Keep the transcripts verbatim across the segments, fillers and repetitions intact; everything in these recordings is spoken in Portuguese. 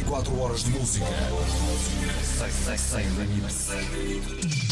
quatro horas de música. Sem, sem, sem limites.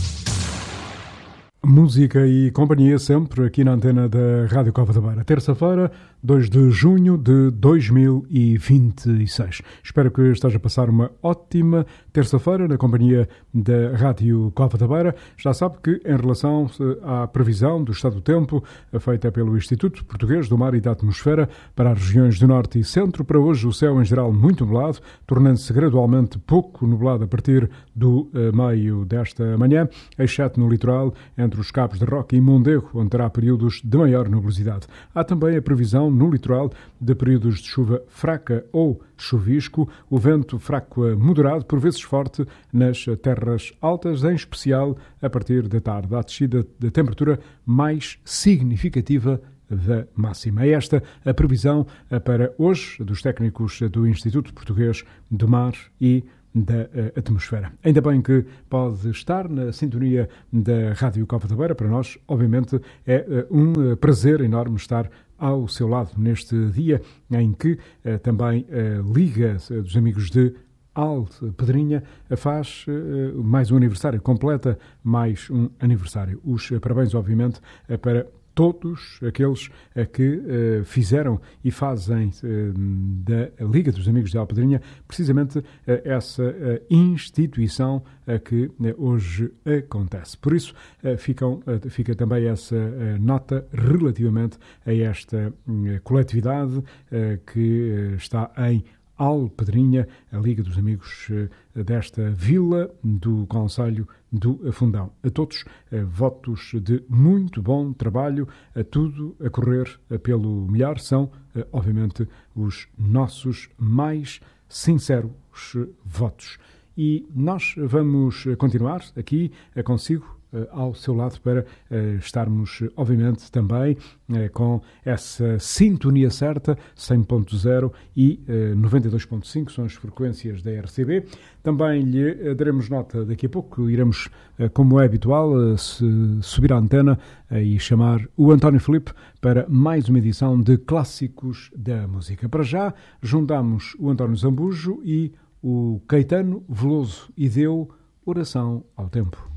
Música e companhia sempre aqui na antena da Rádio Cova da Beira. Terça-feira, dois de junho de dois mil e vinte e seis. Espero que esteja a passar uma ótima terça-feira na companhia da Rádio Cova da Beira. Já sabe que em relação à previsão do estado do tempo feita pelo Instituto Português do Mar e da Atmosfera para as regiões do Norte e Centro, para hoje o céu em geral muito nublado, tornando-se gradualmente pouco nublado a partir do meio desta manhã, exceto no litoral, entre os Cabos de Roca e Mondego, onde terá períodos de maior nubosidade. Há também a previsão no litoral de períodos de chuva fraca ou chuvisco, o vento fraco a moderado, por vezes forte, nas terras altas, em especial a partir da tarde. A descida da temperatura mais significativa da máxima. É esta a previsão para hoje dos técnicos do Instituto Português do Mar e da uh, atmosfera. Ainda bem que pode estar na sintonia da Rádio Cova da Beira. Para nós, obviamente, é uh, um uh, prazer enorme estar ao seu lado neste dia em que uh, também uh, Liga uh, dos Amigos de Alpedrinha faz uh, mais um aniversário, completa mais um aniversário. Os uh, parabéns, obviamente, uh, para todos aqueles que uh, fizeram e fazem uh, da Liga dos Amigos de Alpedrinha precisamente uh, essa uh, instituição uh, que uh, hoje acontece. Por isso, uh, ficam, uh, fica também essa uh, nota relativamente a esta uh, coletividade uh, que uh, está em Alpedrinha, a Liga dos Amigos uh, desta vila do Concelho do Fundão. A todos, uh, votos de muito bom trabalho, a tudo a correr uh, pelo melhor, são, uh, obviamente, os nossos mais sinceros uh, votos. E nós vamos continuar aqui uh, consigo, ao seu lado para uh, estarmos, obviamente, também uh, com essa sintonia certa, cem ponto zero e uh, noventa e dois ponto cinco são as frequências da R C B. Também lhe uh, daremos nota daqui a pouco, iremos, uh, como é habitual, uh, se subir à antena uh, e chamar o António Filipe para mais uma edição de Clássicos da Música. Para já, juntamos o António Zambujo e o Caetano Veloso e deu Oração ao Tempo.